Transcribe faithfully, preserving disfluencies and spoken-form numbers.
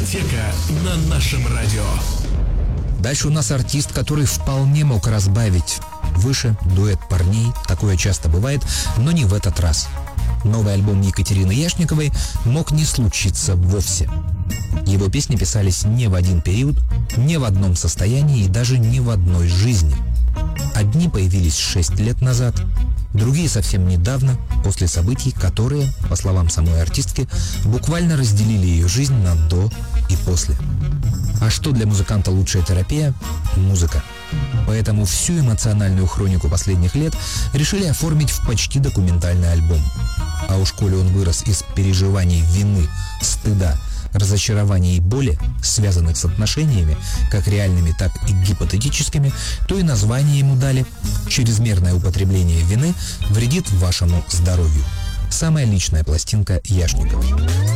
Дискотека на нашем радио. Дальше у нас артист, который вполне мог разбавить выше дуэт парней. Такое часто бывает, но не в этот раз. Новый альбом Екатерины Яшниковой мог не случиться вовсе. Его песни писались не в один период, не в одном состоянии и даже не в одной жизни. Одни появились шесть лет назад, другие совсем недавно, после событий, которые, по словам самой артистки, буквально разделили ее жизнь на «до» и «после». А что для музыканта лучшая терапия? Музыка. Поэтому всю эмоциональную хронику последних лет решили оформить в почти документальный альбом. А уж коли он вырос из переживаний вины, стыда, разочарования и боли, связанных с отношениями, как реальными, так и гипотетическими, то и название ему дали «Чрезмерное употребление вины вредит вашему здоровью». Самая личная пластинка Яшниковой.